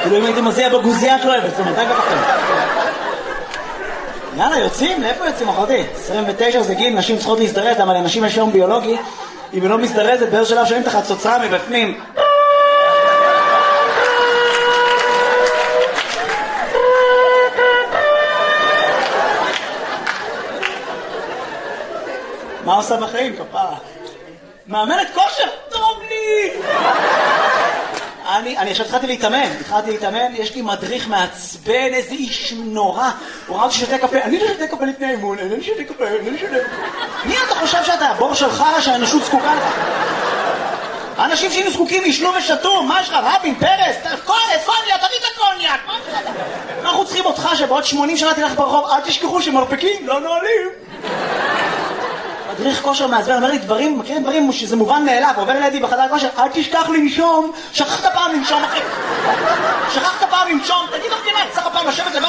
כאילו אם הייתי מזיע בגוזייה שלו, אבל זה מתי בפחד. יאללה, יוצאים? לאיפה יוצאים, אחותי? 29 זה גיל, נשים צריכות להזדרז, אבל לנשים יש יום ביולוגי, אם היא לא מזדרזת, באיזה שלב שומעים תחת צוצרה מבפנים. מה עושה בחיים, כפרה? מאמנת כושר? טוב לי! אני עכשיו התחלתי להתאמן, יש לי מדריך מעצבן, איזה איש נורא. הוא ראה אותי שותה קפה, אני לא שותה קפה לפני האימון, אני לא שותה קפה. מי אתה חושב שאתה הבור שלך שהאנושות זקוקה לך? האנשים שהיינו זקוקים ישנו ושתו, מה יש לך? רבין, פרס, קוניה, תביא את הקוניאק. אנחנו צריכים אותך שבעוד 80 שנה תלך ברחוב, אל תשכחו שמרפקים לא נועלים. מדריך כושר מעצבן, אומר לי דברים, מכירים דברים שזה מובן מאליו, עובר לידי בחדר כושר, אל תשכח לנשום, שכחת פעם לנשום אחי, תגיד לך כמעט, צריך הפעם לשבת לבד